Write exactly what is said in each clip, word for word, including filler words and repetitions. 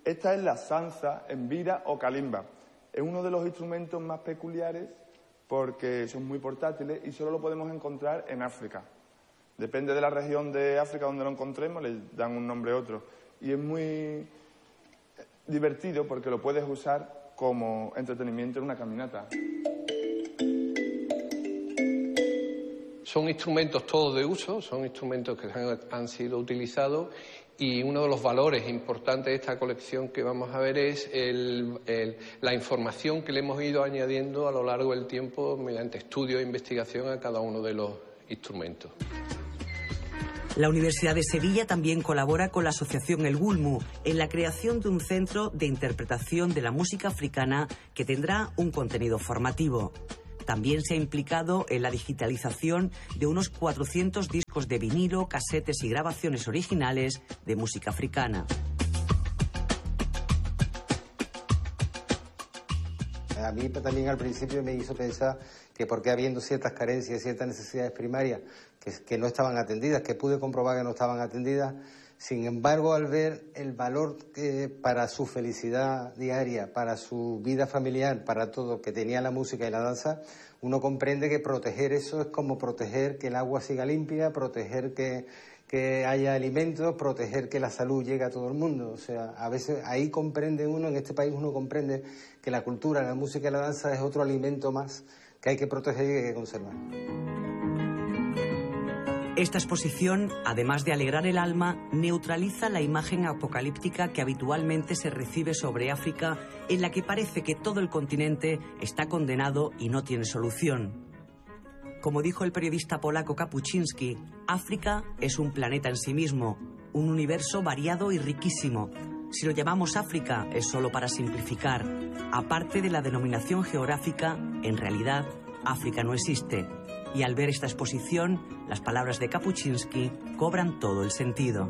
Esta es la sanza, embira o calimba. Es uno de los instrumentos más peculiares porque son muy portátiles y solo lo podemos encontrar en África. Depende de la región de África donde lo encontremos, le dan un nombre u otro. Y es muy divertido porque lo puedes usar como entretenimiento en una caminata. Son instrumentos todos de uso, son instrumentos que han, han sido utilizados, y uno de los valores importantes de esta colección que vamos a ver es el, el, la información que le hemos ido añadiendo a lo largo del tiempo mediante estudio e investigación a cada uno de los instrumentos. La Universidad de Sevilla también colabora con la asociación El Gulmu en la creación de un centro de interpretación de la música africana que tendrá un contenido formativo. También se ha implicado en la digitalización de unos cuatrocientos discos de vinilo, casetes y grabaciones originales de música africana. A mí también al principio me hizo pensar que por qué habiendo ciertas carencias, ciertas necesidades primarias que, que no estaban atendidas, que pude comprobar que no estaban atendidas. Sin embargo, al ver el valor que para su felicidad diaria, para su vida familiar, para todo que tenía la música y la danza, uno comprende que proteger eso es como proteger que el agua siga limpia, proteger que, que haya alimentos, proteger que la salud llegue a todo el mundo. O sea, a veces ahí comprende uno, en este país uno comprende que la cultura, la música y la danza es otro alimento más que hay que proteger y que hay que conservar. Esta exposición, además de alegrar el alma, neutraliza la imagen apocalíptica que habitualmente se recibe sobre África, en la que parece que todo el continente está condenado y no tiene solución. Como dijo el periodista polaco Kapuczynski, África es un planeta en sí mismo, un universo variado y riquísimo. Si lo llamamos África es solo para simplificar. Aparte de la denominación geográfica, en realidad, África no existe. Y al ver esta exposición, las palabras de Kapuczynski cobran todo el sentido.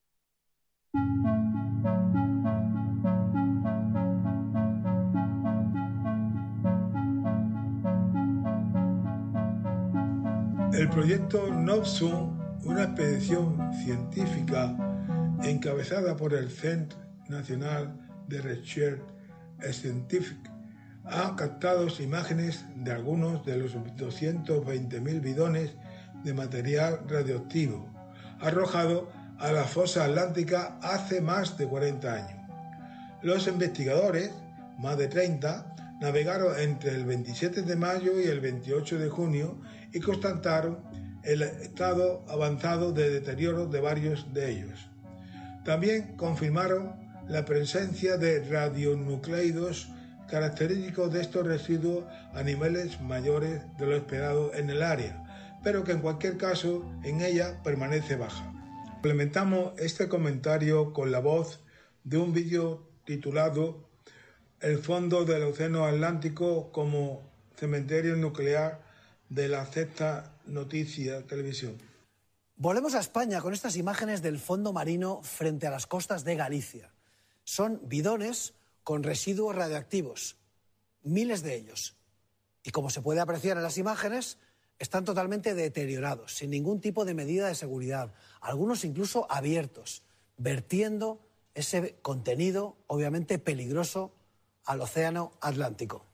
El proyecto Nopsun, una expedición científica encabezada por el Centre National de Recherche Scientifique, ha captado imágenes de algunos de los doscientos veinte mil bidones de material radioactivo arrojado a la fosa atlántica hace más de cuarenta años. Los investigadores, más de treinta, navegaron entre el veintisiete de mayo y el veintiocho de junio y constataron el estado avanzado de deterioro de varios de ellos. También confirmaron la presencia de radionucleidos característicos de estos residuos a niveles mayores de lo esperado en el área, pero que en cualquier caso en ella permanece baja. Complementamos este comentario con la voz de un vídeo titulado El fondo del Océano Atlántico como cementerio nuclear de la Sexta Noticia Televisión. Volvemos a España con estas imágenes del fondo marino frente a las costas de Galicia. Son bidones con residuos radioactivos, miles de ellos. Y como se puede apreciar en las imágenes, están totalmente deteriorados, sin ningún tipo de medida de seguridad, algunos incluso abiertos, vertiendo ese contenido, obviamente peligroso, al océano Atlántico.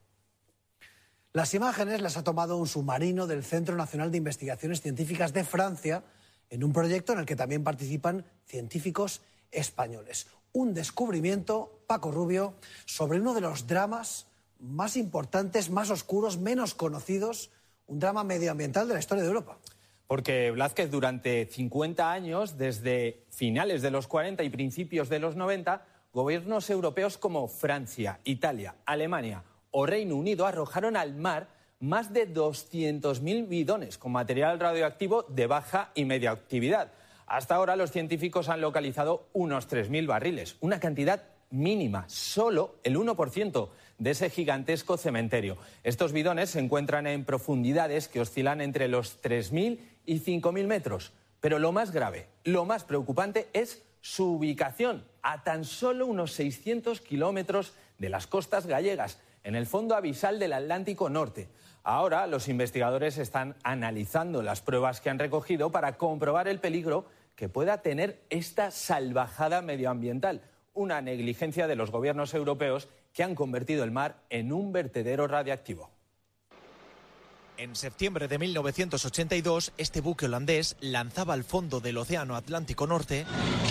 Las imágenes las ha tomado un submarino del Centro Nacional de Investigaciones Científicas de Francia, en un proyecto en el que también participan científicos españoles. Un descubrimiento, Paco Rubio, sobre uno de los dramas más importantes, más oscuros, menos conocidos, un drama medioambiental de la historia de Europa. Porque, Blázquez, durante cincuenta años, desde finales de los cuarenta y principios de los noventa, gobiernos europeos como Francia, Italia, Alemania o Reino Unido arrojaron al mar más de doscientos mil bidones con material radioactivo de baja y media actividad. Hasta ahora los científicos han localizado unos tres mil barriles, una cantidad mínima, solo el uno por ciento de ese gigantesco cementerio. Estos bidones se encuentran en profundidades que oscilan entre los tres mil y cinco mil metros. Pero lo más grave, lo más preocupante es su ubicación, a tan solo unos seiscientos kilómetros de las costas gallegas, en el fondo abisal del Atlántico Norte. Ahora los investigadores están analizando las pruebas que han recogido para comprobar el peligro que pueda tener esta salvajada medioambiental. una negligencia de los gobiernos europeos que han convertido el mar en un vertedero radiactivo. En septiembre de mil novecientos ochenta y dos, este buque holandés lanzaba al fondo del Océano Atlántico Norte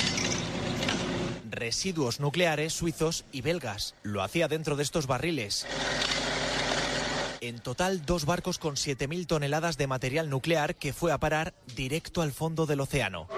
residuos nucleares suizos y belgas. Lo hacía dentro de estos barriles. En total, dos barcos con siete mil toneladas de material nuclear que fue a parar directo al fondo del océano.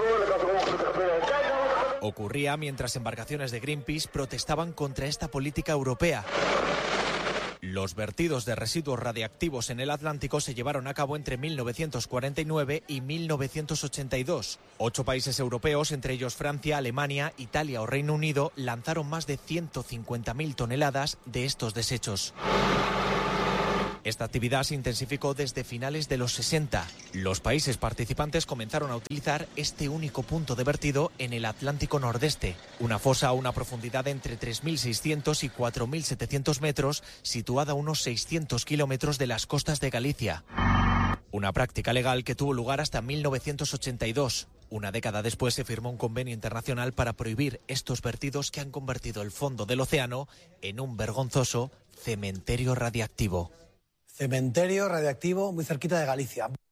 Ocurría mientras embarcaciones de Greenpeace protestaban contra esta política europea. Los vertidos de residuos radiactivos en el Atlántico se llevaron a cabo entre mil novecientos cuarenta y nueve y mil novecientos ochenta y dos. Ocho países europeos, entre ellos Francia, Alemania, Italia o Reino Unido, lanzaron más de ciento cincuenta mil toneladas de estos desechos. Esta actividad se intensificó desde finales de los sesenta. Los países participantes comenzaron a utilizar este único punto de vertido en el Atlántico Nordeste, una fosa a una profundidad de entre tres mil seiscientos y cuatro mil setecientos metros, situada a unos seiscientos kilómetros de las costas de Galicia. Una práctica legal que tuvo lugar hasta mil novecientos ochenta y dos. Una década después se firmó un convenio internacional para prohibir estos vertidos que han convertido el fondo del océano en un vergonzoso cementerio radiactivo. Cementerio radiactivo muy cerquita de Galicia.